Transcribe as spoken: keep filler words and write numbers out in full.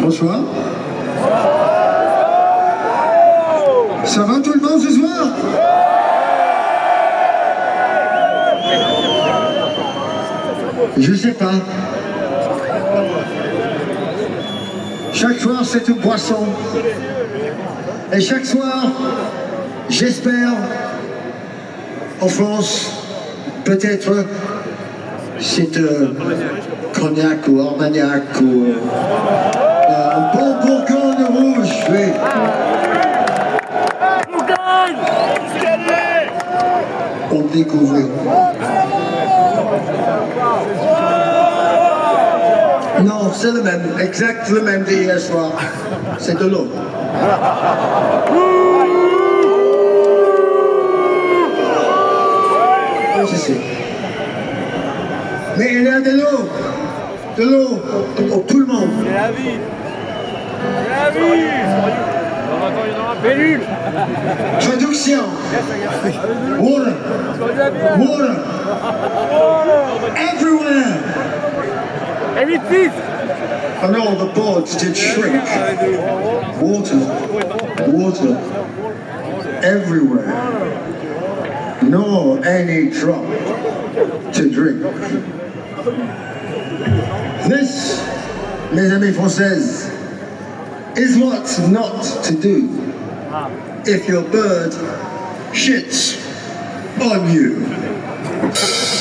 Bonsoir. Ça va tout le monde ce soir? Je sais pas. Chaque soir c'est une boisson. Et chaque soir, j'espère, en France, peut-être c'est euh, cognac ou armagnac ou euh, un bon bourgogne rouge, oui. On découvre. Non, c'est le même, exact le même d'hier soir. C'est de l'eau. Je sais. Mais il y a de l'eau. De l'eau pour tout le monde. C'est la vie. C'est la vie. Il y en aura pellule. Traduction. Water. Water. Everywhere. And all the boards did shrink. Water. Water. Everywhere. Nor any drop to drink. This, mes amis françaises, is what not to do if your bird shits on you.